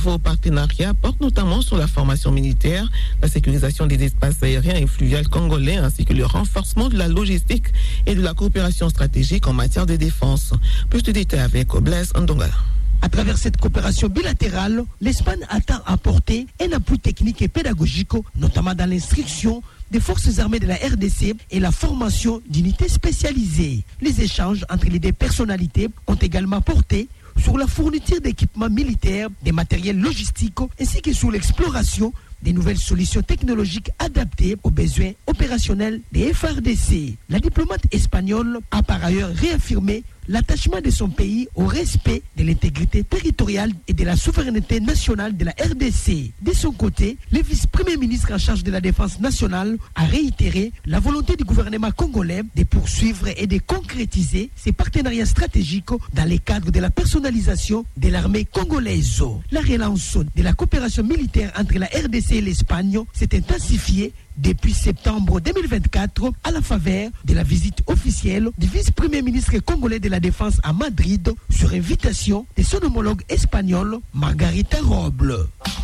nouveau partenariat porte notamment sur la formation militaire, la sécurisation des espaces aériens et fluviales congolais, ainsi que le renforcement de la logistique et de la coopération stratégique en matière de défense. Plus de détails avec Blaise Ndongala. À travers cette coopération bilatérale, l'Espagne attend apporter un appui technique et pédagogique, notamment dans l'instruction des forces armées de la RDC et la formation d'unités spécialisées. Les échanges entre les deux personnalités ont également porté sur la fourniture d'équipements militaires, des matériels logistiques, ainsi que sur l'exploration des nouvelles solutions technologiques adaptées aux besoins opérationnels des FARDC. La diplomate espagnole a par ailleurs réaffirmé l'attachement de son pays au respect de l'intégrité territoriale et de la souveraineté nationale de la RDC. De son côté, le vice-premier ministre en charge de la défense nationale a réitéré la volonté du gouvernement congolais de poursuivre et de concrétiser ses partenariats stratégiques dans le cadre de la personnalisation de l'armée congolaise. La relance de la coopération militaire entre la RDC et l'Espagne s'est intensifiée depuis septembre 2024 à la faveur de la visite officielle du vice-premier ministre congolais de la Défense à Madrid sur invitation de son homologue espagnol Margarita Roble.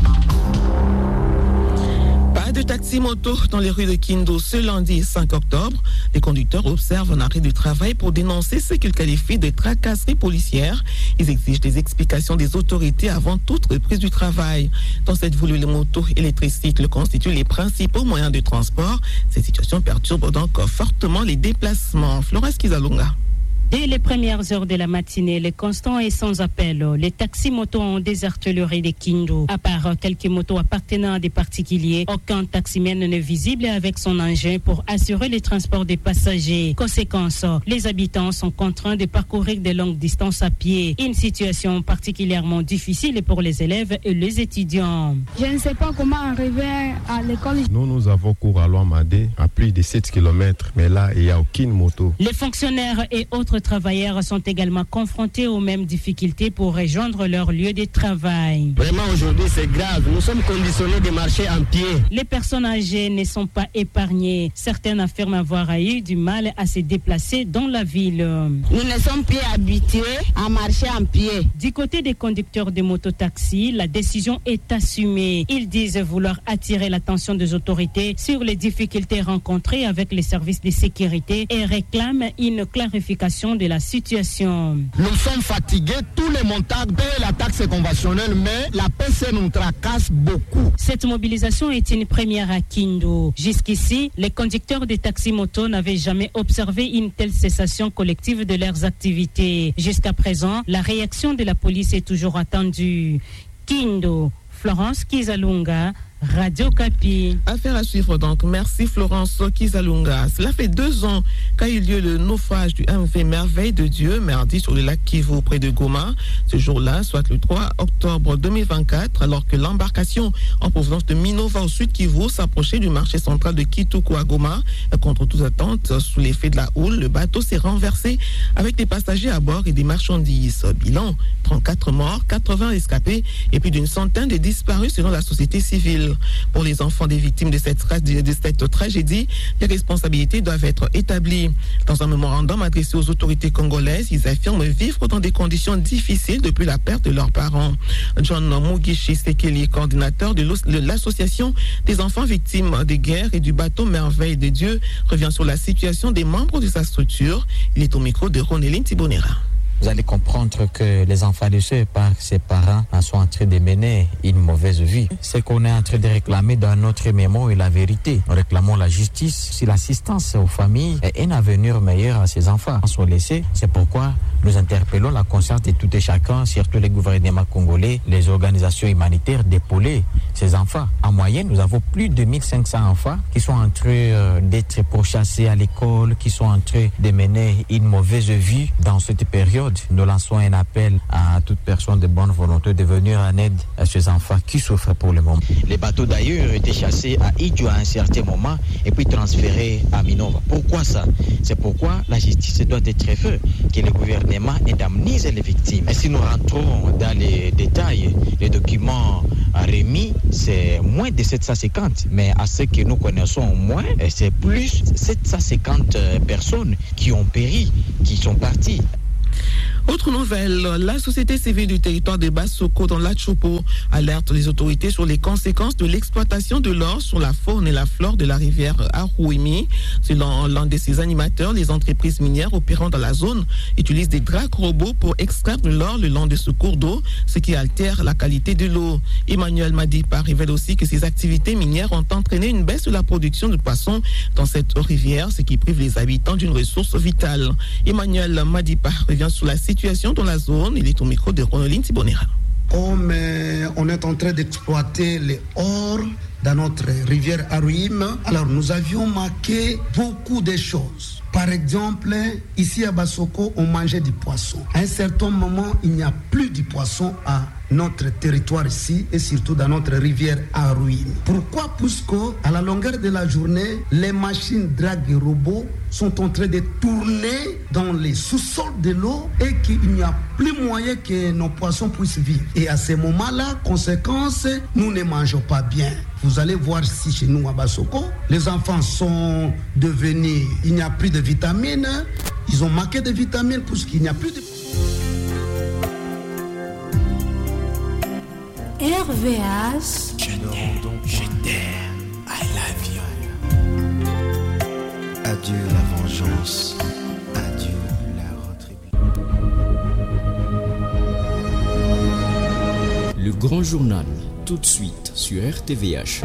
Pas de taxi-moto dans les rues de Kindu ce lundi 5 octobre. Les conducteurs observent un arrêt du travail pour dénoncer ce qu'ils qualifient de tracasseries policières. Ils exigent des explications des autorités avant toute reprise du travail. Dans cette ville, les motos et les tricycles constituent les principaux moyens de transport. Cette situation perturbe donc fortement les déplacements. Florence Kizalunga. Dès les premières heures de la matinée, le constant est sans appel. Les taxis-motos ont déserté le rue de Kindu. À part quelques motos appartenant à des particuliers, aucun taximène n'est visible avec son engin pour assurer le transport des passagers. Conséquence, les habitants sont contraints de parcourir de longues distances à pied. Une situation particulièrement difficile pour les élèves et les étudiants. Je ne sais pas comment arriver à l'école. Nous avons cours à Loamadé à plus de 7 km, mais là, il n'y a aucune moto. Les fonctionnaires et autres travailleurs sont également confrontés aux mêmes difficultés pour rejoindre leur lieu de travail. Vraiment aujourd'hui c'est grave, nous sommes conditionnés de marcher en pied. Les personnes âgées ne sont pas épargnées. Certaines affirment avoir eu du mal à se déplacer dans la ville. Nous ne sommes plus habitués à marcher en pied. Du côté des conducteurs de mototaxis, la décision est assumée. Ils disent vouloir attirer l'attention des autorités sur les difficultés rencontrées avec les services de sécurité et réclament une clarification de la situation. Nous sommes fatigués, tous les montages payent la taxe conventionnelle, mais la PC nous tracasse beaucoup. Cette mobilisation est une première à Kindu. Jusqu'ici, les conducteurs de taxi-moto n'avaient jamais observé une telle cessation collective de leurs activités. Jusqu'à présent, la réaction de la police est toujours attendue. Kindu, Florence Kizalunga, Radio Kapi. Affaire à suivre donc. Merci Florence Kizalunga. Cela fait 2 ans qu'a eu lieu le naufrage du MV Merveille de Dieu, mardi sur le lac Kivu près de Goma. Ce jour-là, soit le 3 octobre 2024, alors que l'embarcation en provenance de Minova au sud Kivu s'approchait du marché central de Kituku à Goma. Contre toute attente, sous l'effet de la houle, le bateau s'est renversé avec des passagers à bord et des marchandises. Bilan, 34 morts, 80 escapés et plus d'une centaine de disparus selon la société civile. Pour les enfants des victimes de cette tragédie, les responsabilités doivent être établies. Dans un mémorandum adressé aux autorités congolaises, ils affirment vivre dans des conditions difficiles depuis la perte de leurs parents. John Mugishi Sekeli, coordinateur de l'association des enfants victimes des guerres et du bateau Merveille de Dieu, revient sur la situation des membres de sa structure. Il est au micro de Ronéline Tibonera. Vous allez comprendre que les enfants de ceux par ses parents sont en train de mener une mauvaise vie. Ce qu'on est en train de réclamer dans notre mémo est la vérité. Nous réclamons la justice, sur l'assistance aux familles et un avenir meilleur à ces enfants. Sont laissés. C'est pourquoi nous interpellons la conscience de tout et chacun, surtout les gouvernements congolais, les organisations humanitaires, d'épauler ces enfants. En moyenne, nous avons plus de 1500 enfants qui sont en train d'être pourchassés à l'école, qui sont en train de mener une mauvaise vie dans cette période. Nous lançons un appel à toute personne de bonne volonté de venir en aide à ces enfants qui souffrent pour le moment. Les bateaux d'ailleurs étaient chassés à Idjo à un certain moment et puis transférés à Minova. Pourquoi ça? C'est pourquoi la justice doit être faite, que le gouvernement indemnise les victimes. Et si nous rentrons dans les détails, les documents remis, c'est moins de 750, mais à ce que nous connaissons au moins, c'est plus 750 personnes qui ont péri, qui sont parties. Autre nouvelle, la société civile du territoire de Bassoko dans la Chopo alerte les autorités sur les conséquences de l'exploitation de l'or sur la faune et la flore de la rivière Arouimi. Selon l'un de ses animateurs, les entreprises minières opérant dans la zone utilisent des dracs robots pour extraire de l'or le long de ce cours d'eau, ce qui altère la qualité de l'eau. Emmanuel Madipa révèle aussi que ces activités minières ont entraîné une baisse de la production de poissons dans cette rivière, ce qui prive les habitants d'une ressource vitale. Emmanuel Madipa revient sur la situation dans la zone. Il est au micro de Ronoline Tibonera. Comme on est en train d'exploiter les ors dans notre rivière Arouim, alors nous avions marqué beaucoup de choses. Par exemple, ici à Bassoko, on mangeait du poisson. À un certain moment, il n'y a plus de poisson à notre territoire ici et surtout dans notre rivière Arouim. Pourquoi? Puisque à la longueur de la journée, les machines drague et robots sont en train de tourner dans les sous-sols de l'eau et qu'il n'y a plus moyen que nos poissons puissent vivre. Et à ce moment-là, conséquence, nous ne mangeons pas bien. Vous allez voir ici chez nous à Bassoko, les enfants sont devenus, il n'y a plus de vitamines, ils ont manqué de vitamines puisqu'il n'y a plus de... RVH. Je t'aime, I love you. Adieu la vengeance, adieu la retribution. Le grand journal, tout de suite sur RTVH.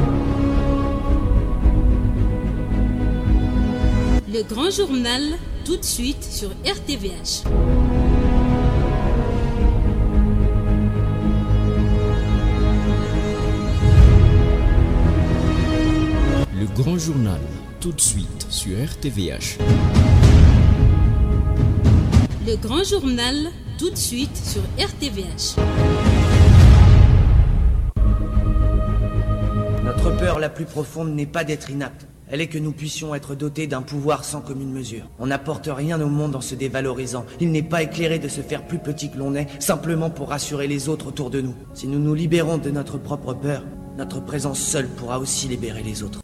Le grand journal, tout de suite sur RTVH. Le grand journal, tout de suite sur RTVH. Le grand journal, tout de suite sur RTVH. Notre peur la plus profonde n'est pas d'être inapte. Elle est que nous puissions être dotés d'un pouvoir sans commune mesure. On n'apporte rien au monde en se dévalorisant. Il n'est pas éclairé de se faire plus petit que l'on est, simplement pour rassurer les autres autour de nous. Si nous nous libérons de notre propre peur, notre présence seule pourra aussi libérer les autres.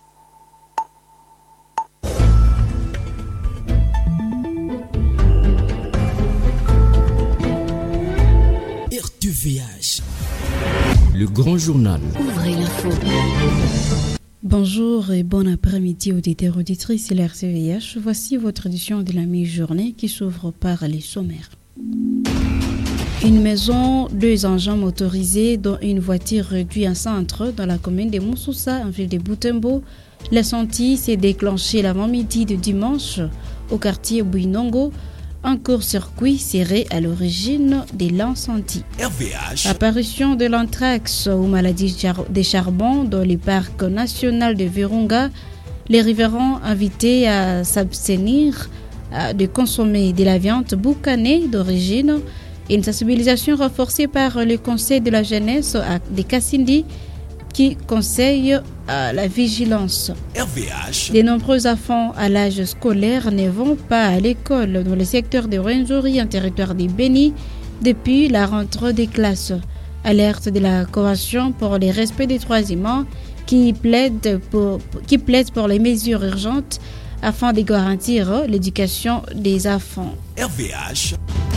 RTVH. Le grand journal. Ouvrez l'info. Bonjour et bon après-midi auditeurs, auditrices de l'RTVH. Voici votre édition de la mi-journée qui s'ouvre par les sommaires. Une maison, 2 engins motorisés dont une voiture réduite en centre dans la commune de Moussoussa en ville de Butembo. L'incendie s'est déclenché l'avant-midi de dimanche au quartier Bouinongo. Un court-circuit serré à l'origine de l'incendie. RVH. Apparition de l'anthrax ou maladie des charbons dans le parc national de Virunga. Les riverains invités à s'abstenir de consommer de la viande boucanée d'origine. Une sensibilisation renforcée par le conseil de la jeunesse de Kassindi qui conseille la vigilance. RVH. De nombreux enfants à l'âge scolaire ne vont pas à l'école dans le secteur de Rwenzori, en territoire de Béni, depuis la rentrée des classes. Alerte de la Convention pour le respect des droits humains qui plaide pour les mesures urgentes afin de garantir l'éducation des enfants. RVH.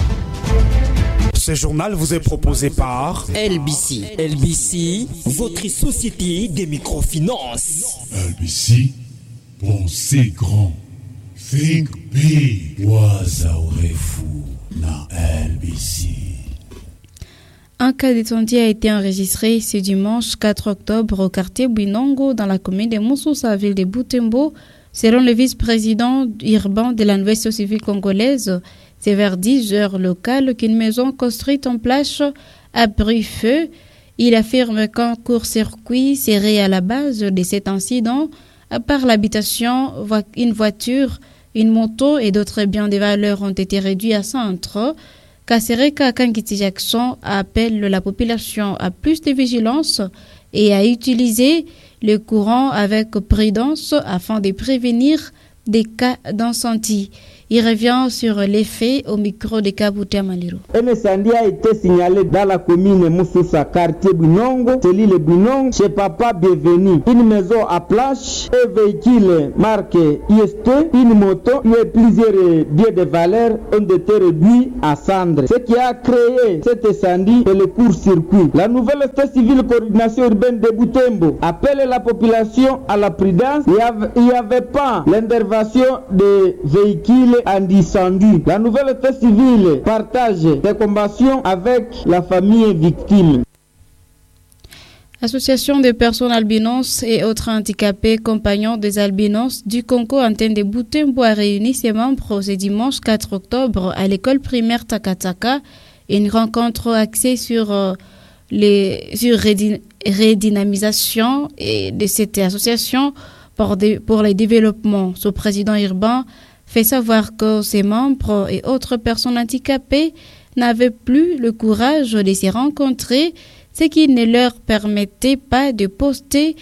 Ce journal vous est proposé par LBC. LBC, votre société des microfinances. LBC, pensez grand. Think big. Wazaorefu na LBC. Un cas d'incendie a été enregistré ce dimanche 4 octobre au quartier Bouinongo dans la commune de Moussoussa, ville de Butembo. Selon le vice-président urbain de la nouvelle société civile congolaise, c'est vers 10 heures locales qu'une maison construite en plâche a pris feu. Il affirme qu'un court-circuit serré à la base de cet incident, à part l'habitation, une voiture, une moto et d'autres biens de valeur ont été réduits à centre. Kasereka Kankiti Jackson appelle la population à plus de vigilance et à utiliser le courant avec prudence afin de prévenir des cas d'incendie. Il revient sur les faits au micro de Kaboutia Maliro. Un incendie a été signalé dans la commune Moussoussa, quartier Binongo, cellule Binongo, chez Papa Bienvenu. Une maison à plage, un véhicule marqué IST, une moto et plusieurs biens de valeur ont été réduits à cendres. Ce qui a créé cet incendie est le court-circuit. La nouvelle société civile coordination urbaine de Butembo appelle la population à la prudence. Il n'y avait pas l'intervention des véhicules en incendie. La nouvelle société civile partage des compassions avec la famille victime. Association des personnes albinos et autres handicapés compagnons des albinos du Congo antenne de Butembo a réuni ses membres ce dimanche 4 octobre à l'école primaire Takataka. Une rencontre axée sur redynamisation de cette association pour le développement. Son président urbain fait savoir que ses membres et autres personnes handicapées n'avaient plus le courage de se rencontrer, ce qui ne leur permettait pas de poser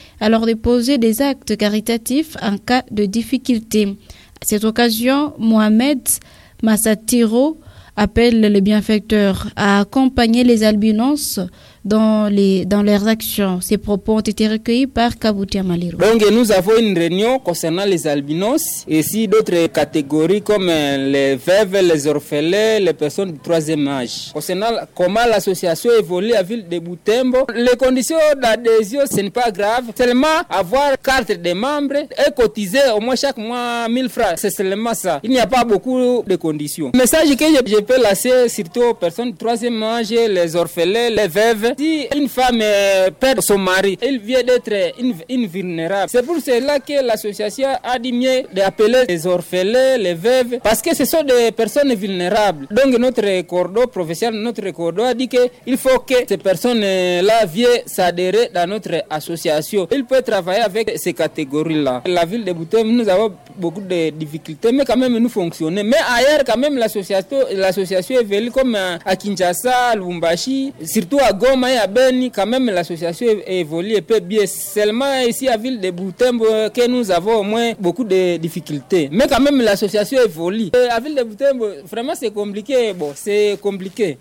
des actes caritatifs en cas de difficulté. À cette occasion, Mohamed Massatiro appelle les bienfaiteurs à accompagner les albinos dans leurs actions. Ces propos ont été recueillis par Kaboutia Maliro. Donc nous avons une réunion concernant les albinos et aussi d'autres catégories comme les veuves, les orphelins, les personnes du troisième âge. Concernant comment l'association évolue à la ville de Butembo, les conditions d'adhésion ce n'est pas grave, seulement avoir carte de membres et cotiser au moins chaque mois 1000 francs, c'est seulement ça. Il n'y a pas beaucoup de conditions. Le message que je peux lancer surtout aux personnes du troisième âge, les orphelins, les veuves. Si une femme perd son mari, elle vient d'être une vulnérable. C'est pour cela que l'association a dit mieux d'appeler les orphelins, les veuves, parce que ce sont des personnes vulnérables. Donc notre cordon professionnel, notre cordon a dit qu'il faut que ces personnes-là viennent s'adhérer dans notre association. Il peut travailler avec ces catégories-là. La ville de Butembo, nous avons beaucoup de difficultés, mais quand même nous fonctionnons. Mais ailleurs, quand même, l'association évolue comme à Kinshasa, à Lubumbashi, surtout à Goma et à Beni, quand même l'association évolue et peut bien. Seulement ici à ville de Butembo que nous avons au moins beaucoup de difficultés. Mais quand même l'association évolue. À ville de Butembo, vraiment c'est compliqué. C'est compliqué.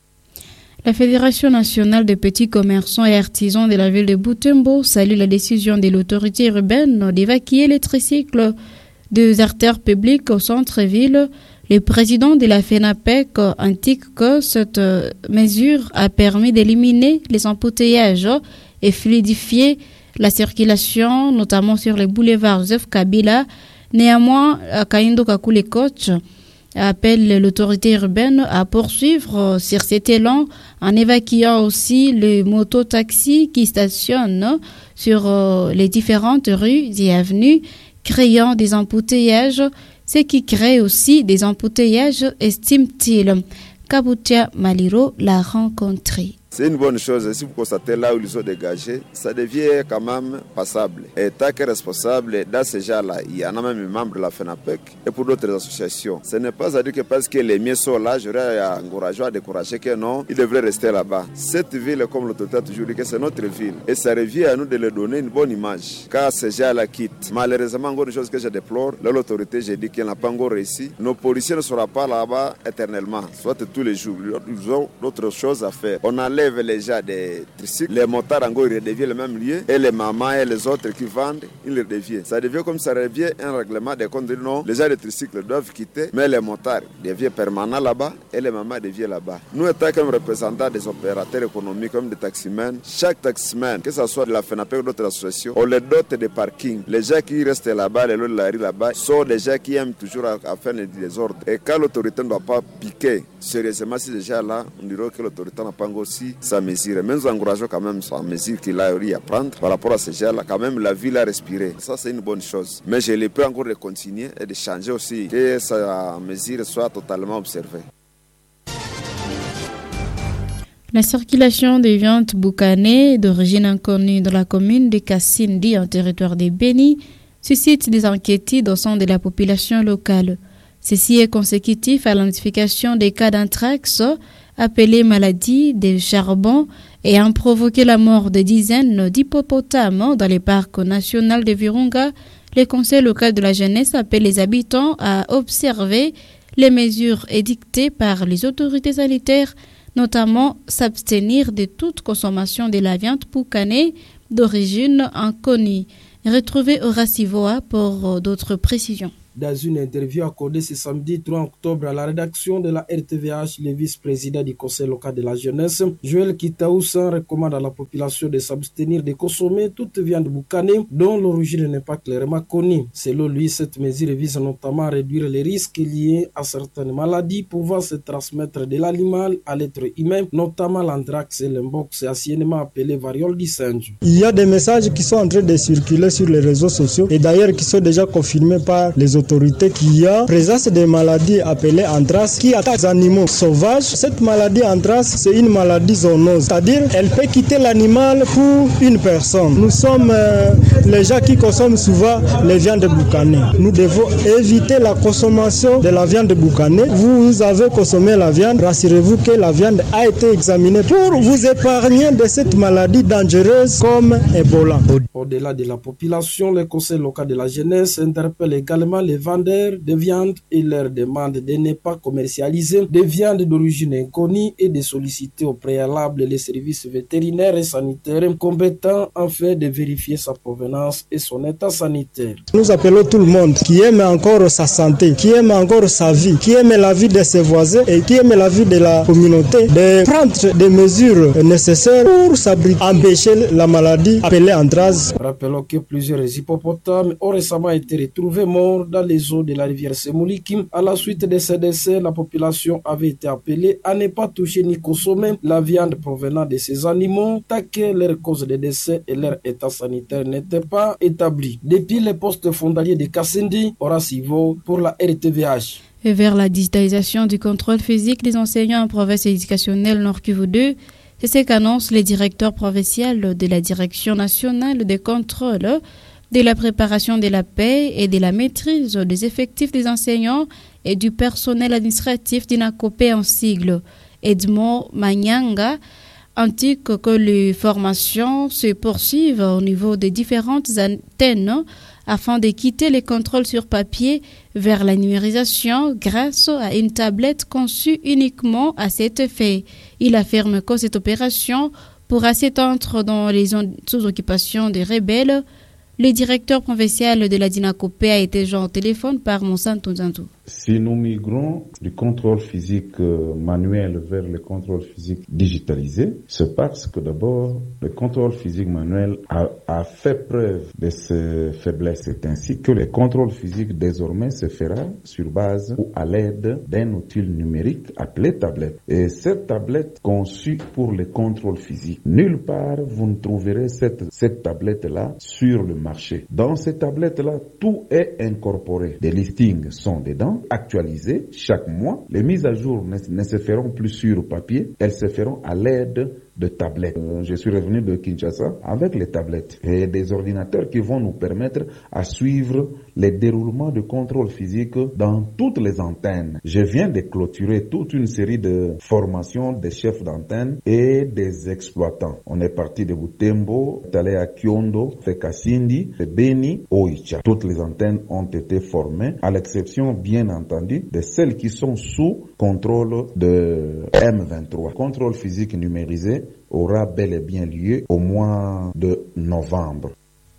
La Fédération nationale des petits commerçants et artisans de la ville de Butembo salue la décision de l'autorité urbaine d'évacuer les tricycles des artères publiques au centre-ville. Le président de la FENAPEC indique que cette mesure a permis d'éliminer les embouteillages et fluidifier la circulation, notamment sur les boulevards Joseph Kabila. Néanmoins, Kaindo Kakule Coach appelle l'autorité urbaine à poursuivre sur cet élan en évacuant aussi les mototaxis qui stationnent sur les différentes rues et avenues, créant des embouteillages, ce qui crée aussi des embouteillages, estime-t-il. Kaboutia Maliro l'a rencontré. C'est une bonne chose. Si vous constatez là où ils sont dégagés, ça devient quand même passable. Et tant que responsable, dans ces gens-là, il y en a même des membres de la FENAPEC et pour d'autres associations. Ce n'est pas à dire que parce que les miens sont là, j'aurais encouragé à décourager que non, ils devraient rester là-bas. Cette ville, comme l'autorité a toujours dit, que c'est notre ville. Et ça revient à nous de leur donner une bonne image. Quand ces gens-là quittent, malheureusement, encore une chose que je déplore, l'autorité, j'ai dit qu'elle n'a pas encore réussi. Nos policiers ne seront pas là-bas éternellement, soit tous les jours. Ils ont d'autres choses à faire. On enlève les gens des tricycles, les motards en gros ils redeviennent le même lieu et les mamans et les autres qui vendent, ils redeviennent. Ça devient comme ça revient un règlement des comptes. Non, les gens des tricycles doivent quitter, mais les motards deviennent permanents là-bas et les mamans deviennent là-bas. Nous étant comme représentants des opérateurs économiques comme des taximens, chaque taximan, que ce soit de la FENAPEC ou d'autres associations, on les dote des parkings. Les gens qui restent là-bas, les lots de la rue là-bas, sont des gens qui aiment toujours à faire des désordres. Et quand l'autorité ne doit pas piquer sérieusement ces gens-là, on dirait que l'autorité n'a pas encore aussi sa mesure. Mais nous encourageons quand même sa mesure qu'il a eu à prendre par rapport à ces gens-là. Quand même, la ville a respiré. Ça, c'est une bonne chose. Mais je l'ai pas encore de continuer et de changer aussi, que sa mesure soit totalement observée. La circulation des viandes boucanées d'origine inconnue dans la commune de Kassindi, en territoire de Beni, suscite des inquiétudes au sein de la population locale. Ceci est consécutif à l'identification des cas d'anthrax, appelée maladie des charbons, ayant provoqué la mort de dizaines d'hippopotames dans le parc national de Virunga, Le Conseil local de la jeunesse appelle les habitants à observer les mesures édictées par les autorités sanitaires, notamment s'abstenir de toute consommation de la viande poucanée d'origine inconnue. Retrouvez Horace Ivoa pour d'autres précisions. Dans une interview accordée ce samedi 3 octobre à la rédaction de la RTVH, le vice-président du Conseil local de la jeunesse, Joël Kitaoussa, recommande à la population de s'abstenir de consommer toute viande boucanée dont l'origine n'est pas clairement connue. Selon lui, cette mesure vise notamment à réduire les risques liés à certaines maladies pouvant se transmettre de l'animal à l'être humain, notamment l'anthrax et l'mpox, anciennement appelé variole du singe. Il y a des messages qui sont en train de circuler sur les réseaux sociaux et d'ailleurs qui sont déjà confirmés par les autorités qu'il y a présence des maladies appelées anthrax qui attaquent les animaux sauvages. Cette maladie anthrax, c'est une maladie zoonose, c'est-à-dire elle peut quitter l'animal pour une personne. Nous sommes les gens qui consomment souvent les viandes boucanées. Nous devons éviter la consommation de la viande boucanée. Vous avez consommé la viande, rassurez-vous que la viande a été examinée pour vous épargner de cette maladie dangereuse comme Ebola. Au-delà de la population, le Conseil local de la jeunesse interpelle également les vendeurs de viande et leur demande de ne pas commercialiser des viandes d'origine inconnue et de solliciter au préalable les services vétérinaires et sanitaires compétents afin de vérifier sa provenance et son état sanitaire. Nous appelons tout le monde qui aime encore sa santé, qui aime encore sa vie, qui aime la vie de ses voisins et qui aime la vie de la communauté de prendre des mesures nécessaires pour empêcher la maladie appelée anthrax. Rappelons que plusieurs hippopotames ont récemment été retrouvés morts dans les eaux de la rivière Semouliki. À la suite de ces décès, la population avait été appelée à ne pas toucher ni consommer la viande provenant de ces animaux tant que leur cause de décès et leur état sanitaire n'étaient pas établis. Depuis le poste frontalier de Kasindi, Horace Ivo pour la RTVH. Et vers la digitalisation du contrôle physique des enseignants en province éducationnelle Nord Kivu 2, c'est ce qu'annonce le directeur provincial de la Direction nationale des contrôles de la préparation de la paix et de la maîtrise des effectifs des enseignants et du personnel administratif d'INACOPE en sigle. Edmond Manyanga indique que les formations se poursuivent au niveau des différentes antennes afin de quitter les contrôles sur papier vers la numérisation grâce à une tablette conçue uniquement à cet effet. Il affirme que cette opération pourra s'étendre dans les zones sous occupation des rebelles. Le directeur provincial de la DINACOPE a été joint au téléphone par Monsanto Nzantou. Si nous migrons du contrôle physique manuel vers le contrôle physique digitalisé, c'est parce que d'abord, le contrôle physique manuel a fait preuve de ses faiblesses. C'est ainsi que le contrôle physique désormais se fera sur base ou à l'aide d'un outil numérique appelé tablette. Et cette tablette conçue pour le contrôle physique, nulle part vous ne trouverez cette tablette-là sur le marché. Dans cette tablette-là, tout est incorporé. Des listings sont dedans, actualisées chaque mois. Les mises à jour ne se feront plus sur papier, elles se feront à l'aide de tablettes. Je suis revenu de Kinshasa avec les tablettes et des ordinateurs qui vont nous permettre à suivre les déroulements de contrôle physique dans toutes les antennes. Je viens de clôturer toute une série de formations des chefs d'antenne et des exploitants. On est parti de Butembo, allé à Kiondo, Kasindi, Beni, Oicha. Toutes les antennes ont été formées, à l'exception bien entendu de celles qui sont sous contrôle de M23. Contrôle physique numérisé aura bel et bien lieu au mois de novembre.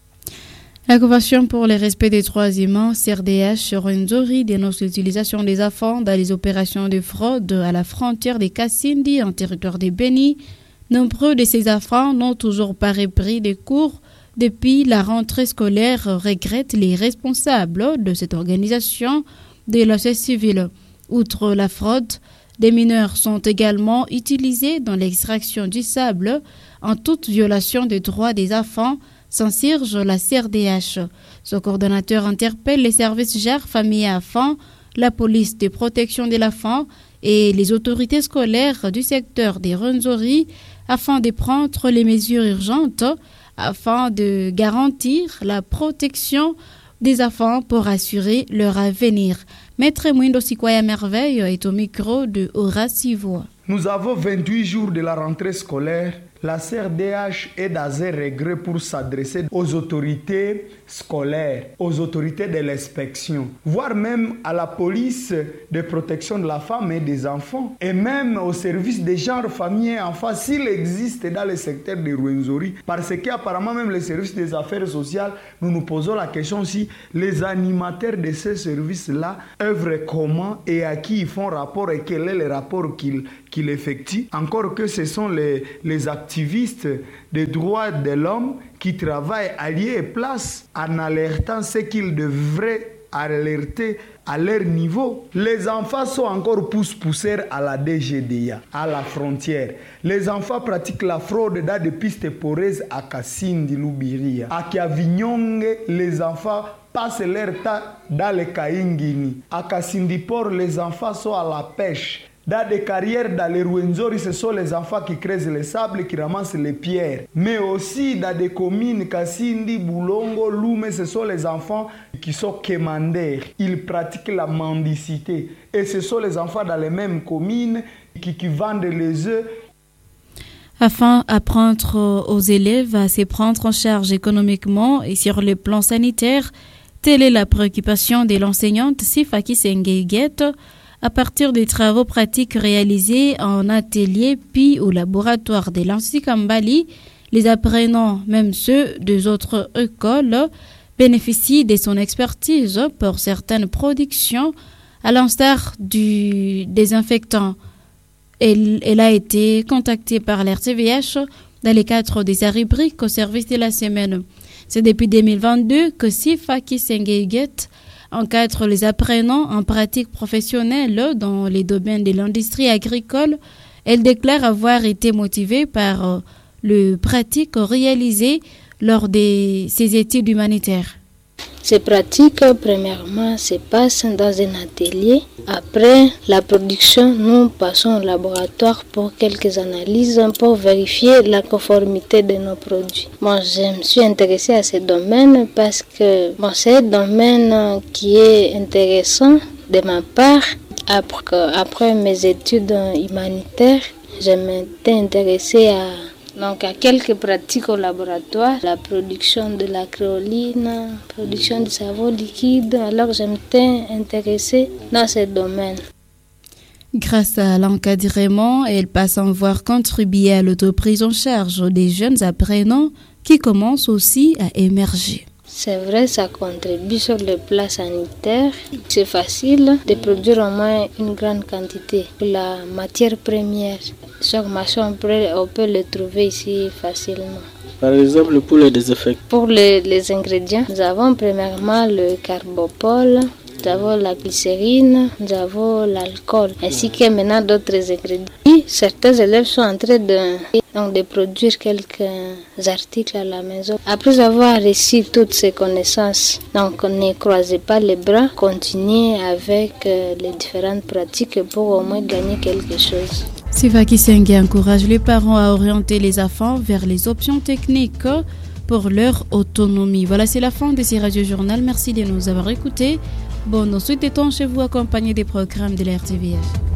La Convention pour le respect des droits humains, CRDH, Rwenzori, dénonce l'utilisation des enfants dans les opérations de fraude à la frontière des Kasindi, en territoire de Beni. Nombreux de ces enfants n'ont toujours pas repris des cours depuis la rentrée scolaire, regrettent les responsables de cette organisation de la société civile. Outre la fraude, des mineurs sont également utilisés dans l'extraction du sable en toute violation des droits des enfants, s'insurge la CRDH. Ce coordonnateur interpelle les services GER, famille et enfants, la police de protection de l'enfant et les autorités scolaires du secteur des Rwenzori afin de prendre les mesures urgentes afin de garantir la protection des enfants pour assurer leur avenir. Maître Mwindo Sikwaya Merveille est au micro de Horace Ivoa. Nous avons 28 jours de la rentrée scolaire La CRDH est dans un regret pour s'adresser aux autorités scolaires, aux autorités de l'inspection, voire même à la police de protection de la femme et des enfants, et même au service des genres, familles et enfants, s'il existe dans le secteur de Rwenzori, parce qu'apparemment même les services des affaires sociales, nous nous posons la question si les animateurs de ces services-là œuvrent comment et à qui ils font rapport et quel est le rapport qu'ils effectuent. Encore que ce sont les activistes des droits de l'homme qui travaillent à lieu et place en alertant ce qu'ils devraient alerter à leur niveau. Les enfants sont encore pousseurs à la DGDA, à la frontière. Les enfants pratiquent la fraude dans des pistes poreuses à Kasindi, Lubiria. À Kiavinyonge, les enfants passent leur temps dans les Kaingini. À Kasindi Port, les enfants sont à la pêche. Dans des carrières, dans les Rwenzori, ce sont les enfants qui creusent le sable, qui ramassent les pierres. Mais aussi dans des communes, Kasindi, Boulongo, Lume, ce sont les enfants qui sont quémandeurs. Ils pratiquent la mendicité. Et ce sont les enfants dans les mêmes communes qui vendent les œufs. Afin d'apprendre aux élèves à se prendre en charge économiquement et sur le plan sanitaire, telle est la préoccupation de l'enseignante Sifaki Sengeiguet. À partir des travaux pratiques réalisés en atelier puis au laboratoire de l'Institut Kambali, les apprenants, même ceux des autres écoles, bénéficient de son expertise pour certaines productions, à l'instar du désinfectant. Elle a été contactée par l'RTVH dans le cadre de sa rubrique au service de la semaine. C'est depuis 2022 que Sifaki Sengeiguet encadre les apprenants en pratique professionnelle dans les domaines de l'industrie agricole. Elle déclare avoir été motivée par le pratique réalisé lors de ses études humanitaires. Ces pratiques, premièrement, se passent dans un atelier. Après la production, nous passons au laboratoire pour quelques analyses pour vérifier la conformité de nos produits. Je me suis intéressée à ce domaine parce que c'est un domaine qui est intéressant de ma part. Après mes études humanitaires, je m'étais intéressée à quelques pratiques au laboratoire, la production de la créoline, production de savon liquide. Alors je m'étais intéressée dans ce domaine. Grâce à l'encadrement, elle passe à voir contribuer à l'autoprise en charge des jeunes apprenants qui commencent aussi à émerger. C'est vrai, ça contribue sur le plan sanitaire. C'est facile de produire au moins une grande quantité. La matière première, chaque machin, on peut le trouver ici facilement. Par exemple, pour les désinfectants. Pour les ingrédients, nous avons premièrement le carbopol, nous avons la glycérine, nous avons l'alcool, ainsi que maintenant d'autres ingrédients. Et certains élèves sont en train de produire quelques articles à la maison. Après avoir reçu toutes ces connaissances, ne croisez pas les bras, continuez avec les différentes pratiques pour au moins gagner quelque chose. Sifaki Sengue encourage les parents à orienter les enfants vers les options techniques pour leur autonomie. Voilà, c'est la fin de ce Radio Journal. Merci de nous avoir écoutés. Bonne suite de temps chez vous, accompagné des programmes de la RTVH.